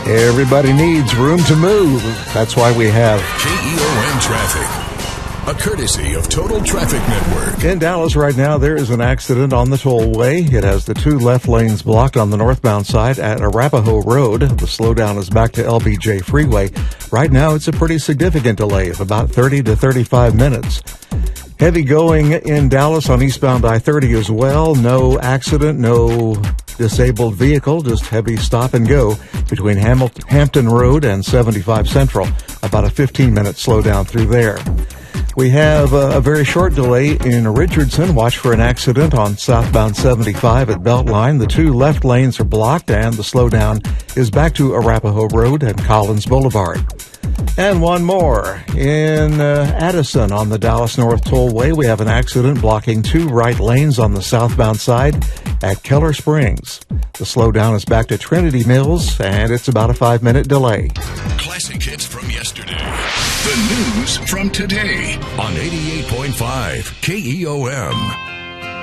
Everybody needs room to move. That's why we have KEOM Traffic, a courtesy of Total Traffic Network. In Dallas right now, there is an accident on the tollway. It has the two left lanes blocked on the northbound side at Arapahoe Road. The slowdown is back to LBJ Freeway. Right now, it's a pretty significant delay of about 30 to 35 minutes. Heavy going in Dallas on eastbound I-30 as well. No accident, no disabled vehicle, just heavy stop and go between Hampton Road and 75 Central. About a 15-minute slowdown through there. We have a very short delay in Richardson. Watch for an accident on southbound 75 at Beltline. The two left lanes are blocked and the slowdown is back to Arapahoe Road and Collins Boulevard. And one more. In Addison on the Dallas North Tollway, we have an accident blocking two right lanes on the southbound side at Keller Springs. The slowdown is back to Trinity Mills, and it's about a 5-minute delay. Classic hits from yesterday. The news from today on 88.5 KEOM.